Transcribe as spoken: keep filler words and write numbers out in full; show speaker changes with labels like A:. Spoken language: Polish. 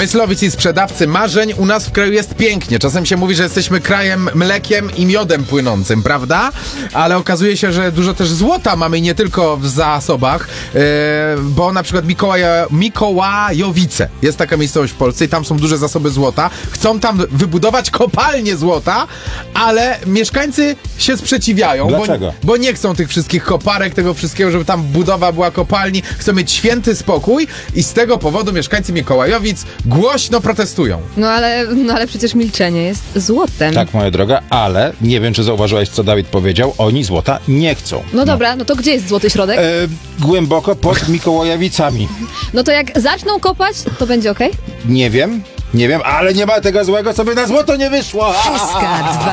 A: Myslowic i sprzedawcy marzeń. U nas w kraju jest pięknie. Czasem się mówi, że jesteśmy krajem mlekiem i miodem płynącym, prawda? Ale okazuje się, że dużo też złota mamy nie tylko w zasobach, yy, bo na przykład Mikołaja, Mikołajowice jest taka miejscowość w Polsce i tam są duże zasoby złota. Chcą tam wybudować kopalnię złota, ale mieszkańcy się sprzeciwiają.
B: Dlaczego?
A: Bo, bo nie chcą tych wszystkich koparek, tego wszystkiego, żeby tam budowa była kopalni. Chcą mieć święty spokój i z tego powodu mieszkańcy Mikołajowic głośno protestują.
C: No ale, no ale przecież milczenie jest złotem.
B: Tak, moja droga, ale nie wiem, czy zauważyłaś, co Dawid powiedział. Oni złota nie chcą.
C: No dobra, no to gdzie jest złoty środek?
B: E, głęboko pod Mikołajowicami.
C: No to jak zaczną kopać, to będzie okej?
B: Nie wiem, nie wiem, ale nie ma tego złego, co by na złото nie wyszło.
D: S K dwa.